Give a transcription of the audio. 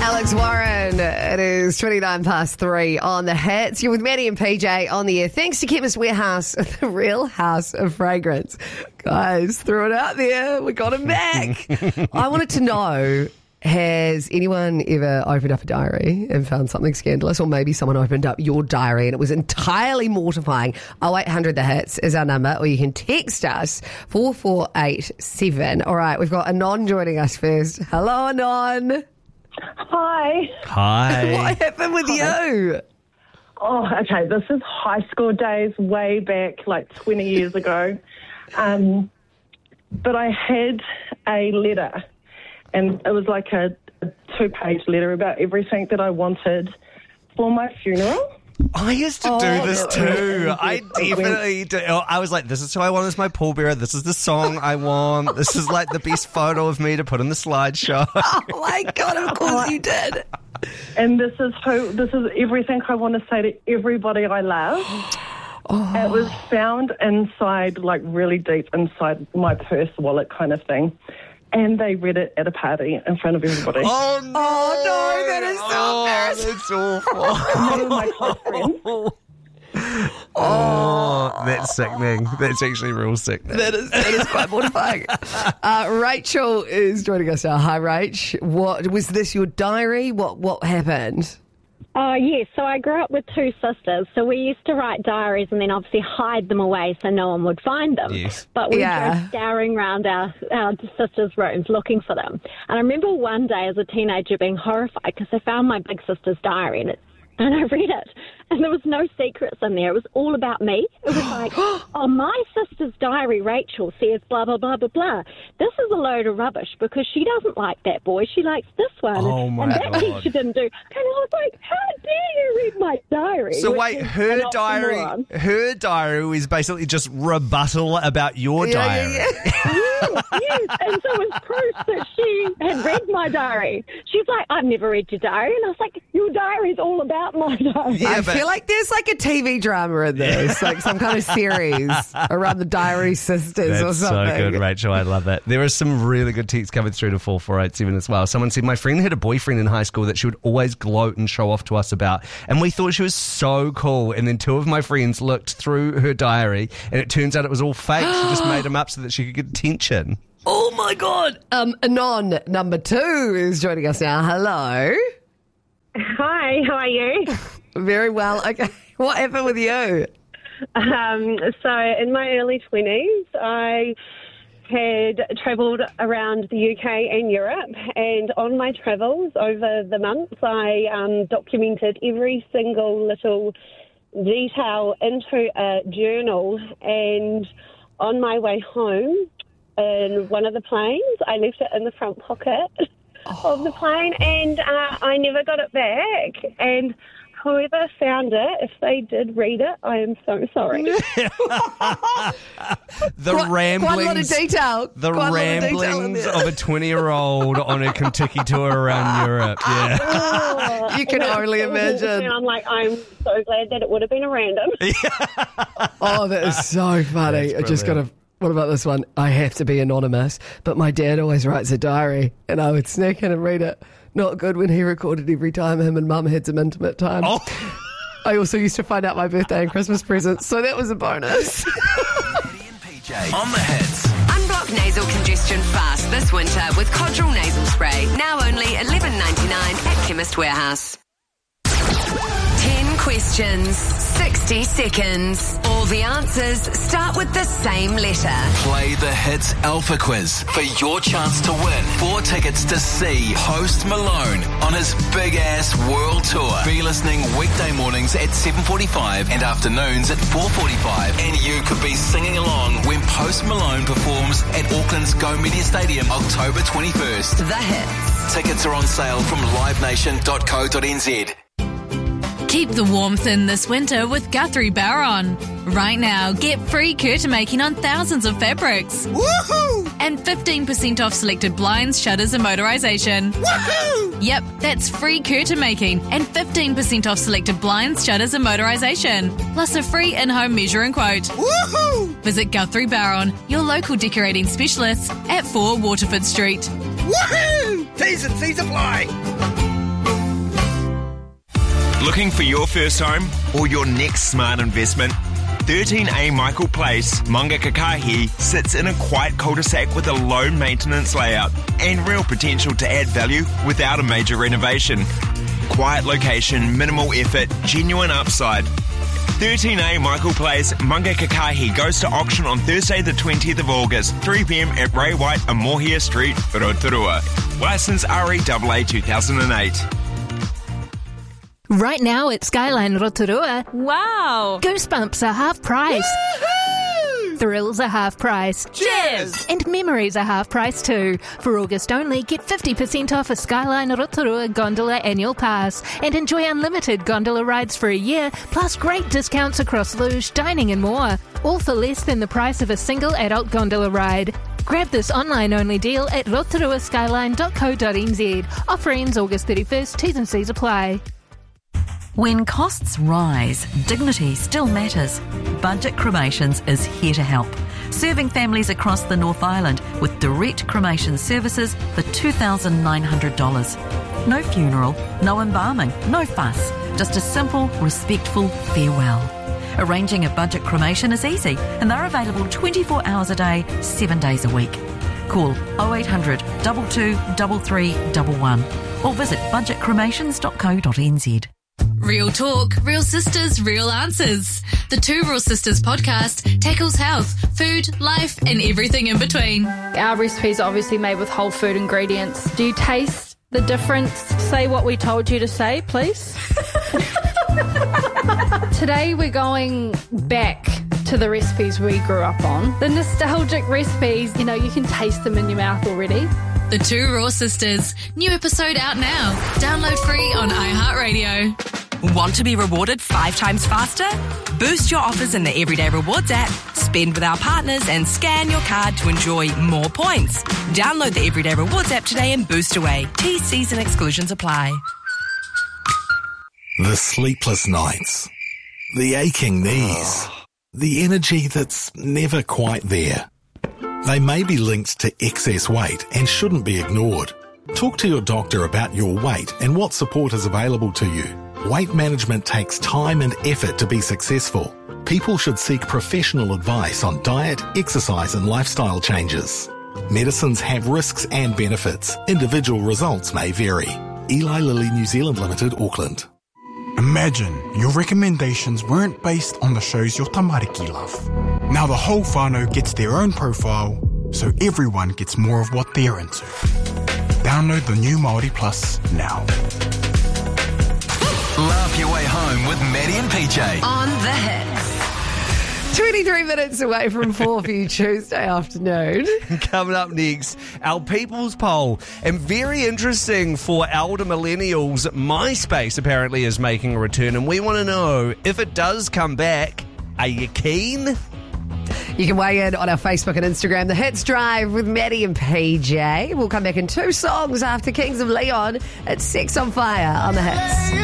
Alex Warren. It is 3 on the hits. You're with Maddie and PJ on the air. Thanks to Chemist Warehouse, the real house of fragrance. Guys, threw it out there. We got him back. I wanted to know, has anyone ever opened up a diary and found something scandalous? Or maybe someone opened up your diary and it was entirely mortifying. 0800 The Hits is our number, or you can text us 4487. All right, we've got Anon joining us first. Hello, Anon. Hi. Hi. What happened with you? Oh, okay. This is high school days, way back, like 20 years ago. But I had a letter, and it was like a 2-page letter about everything that I wanted for my funeral. I used to do this too. I definitely do. I was like, this is who I want as my pallbearer. This is the song I want. This is like the best photo of me to put in the slideshow. Oh my God, of course you did. And this is everything I want to say to everybody I love. It was found inside, like really deep inside my purse wallet kind of thing. And they read it at a party in front of everybody. Oh no, that is so embarrassing. That's awful. One of my close friends. Oh, that's sickening. That's actually real sickening. That is quite mortifying. Rachel is joining us now. Hi, Rach. What was this? Your diary? What happened? Yes, so I grew up with 2 sisters, so we used to write diaries and then obviously hide them away so no one would find them. Yes. But we were scouring around our sisters' rooms looking for them. And I remember one day as a teenager being horrified because I found my big sister's diary and I read it. And there was no secrets in there. It was all about me. It was like, oh, my sister's diary, Rachel, says blah, blah, blah, blah, blah. This is a load of rubbish because she doesn't like that boy. She likes this one. Oh, my and that God. teacher didn't do. And I was like, how dare you read my diary? So Which wait, is her an oxymoron. diary is basically just rebuttal about your diary. Yes, and so it was proof that she had read my diary. She's like, I've never read your diary. And I was like, your diary's all about my diary. Yeah, I but- feel like there's like a TV drama in this, like some kind of series around the Diary Sisters or That's something. so good, Rachel. I love that. There are some really good texts coming through to 4487 as well. Someone said, my friend had a boyfriend in high school that she would always gloat and show off to us about. And we thought she was so cool. And then 2 of my friends looked through her diary and it turns out it was all fake. She just made them up so that she could get attention. Oh my God. Anon number 2 is joining us now. Hello. Hi, how are you? Very well. Okay. What happened with you? So in my early 20s, I had travelled around the UK and Europe, and on my travels over the months, I documented every single little detail into a journal, and on my way home in one of the planes, I left it in the front pocket of the plane, and I never got it back, and whoever found it, if they did read it, I am so sorry. Ramblings. Quite a lot of detail. The Quite a lot of detail in ramblings there. of a 20-year-old on a Kentucky tour around Europe. Yeah. You can only imagine. And I'm like, I'm so glad that it would have been a random. Oh, that is so funny. That's I just got to. What about this one? I have to be anonymous, but my dad always writes a diary, and I would sneak in and read it. Not good when he recorded every time him and Mum had some intimate time. Oh. I also used to find out my birthday and Christmas presents, so that was a bonus. Maddie and PJ on the hits. Unblock nasal congestion fast this winter with Codral Nasal Spray. Now only $11.99 at Chemist Warehouse. 10 questions, 60 seconds. All the answers start with the same letter. Play the Hits Alpha Quiz for your chance to win 4 tickets to see Post Malone on his big-ass world tour. Be listening weekday mornings at 7:45 and afternoons at 4:45. And you could be singing along when Post Malone performs at Auckland's Go Media Stadium October 21st. The Hits. Tickets are on sale from livenation.co.nz. Keep the warmth in this winter with Guthrie Barron. Right now, get free curtain making on thousands of fabrics. Woohoo! And 15% off selected blinds, shutters and motorisation. Woohoo! Yep, that's free curtain making and 15% off selected blinds, shutters and motorisation. Plus a free in-home measure and quote. Woohoo! Visit Guthrie Barron, your local decorating specialist at 4 Waterford Street. Woohoo! T's and C's apply. Looking for your first home or your next smart investment? 13A Michael Place, Mangakakahi, sits in a quiet cul-de-sac with a low maintenance layout and real potential to add value without a major renovation. Quiet location, minimal effort, genuine upside. 13A Michael Place, Mangakakahi goes to auction on Thursday the 20th of August, 3pm at Ray White, Amohia Street, Rotorua. Licence REAA 2008. Right now at Skyline Rotorua, Wow! Goosebumps are half price. Woohoo! Thrills are half price. Cheers! And memories are half price too. For August only, get 50% off a Skyline Rotorua Gondola annual pass and enjoy unlimited gondola rides for a year, plus great discounts across luge, dining and more. All for less than the price of a single adult gondola ride. Grab this online-only deal at rotoruaskyline.co.nz. Offer ends August 31st. T's and C's apply. When costs rise, dignity still matters. Budget Cremations is here to help, serving families across the North Island with direct cremation services for $2,900. No funeral, no embalming, no fuss, just a simple, respectful farewell. Arranging a budget cremation is easy, and they're available 24 hours a day, 7 days a week. Call 0800 22 3311 or visit budgetcremations.co.nz. Real talk, real sisters, real answers. The Two Real Sisters podcast tackles health, food, life, and everything in between. Our recipes are obviously made with whole food ingredients. Do you taste the difference? Say what we told you to say, please. Today we're going back to the recipes we grew up on. The nostalgic recipes, you can taste them in your mouth already. The Two Raw Sisters. New episode out now. Download free on iHeartRadio. Want to be rewarded 5 times faster? Boost your offers in the Everyday Rewards app. Spend with our partners and scan your card to enjoy more points. Download the Everyday Rewards app today and boost away. T's and exclusions apply. The sleepless nights. The aching knees. The energy that's never quite there. They may be linked to excess weight and shouldn't be ignored. Talk to your doctor about your weight and what support is available to you. Weight management takes time and effort to be successful. People should seek professional advice on diet, exercise and lifestyle changes. Medicines have risks and benefits. Individual results may vary. Eli Lilly New Zealand Limited, Auckland. Imagine your recommendations weren't based on the shows your tamariki love. Now the whole whānau gets their own profile, so everyone gets more of what they're into. Download the new Māori Plus now. Laugh your way home with Maddie and PJ. On the hits. 23 minutes away from 4 for you Tuesday afternoon. Coming up next, our People's Poll. And very interesting for elder millennials, MySpace apparently is making a return. And we want to know, if it does come back, are you keen? You can weigh in on our Facebook and Instagram. The Hits Drive with Maddie and PJ. We'll come back in 2 songs after Kings of Leon. It's Sex on Fire on the Hits.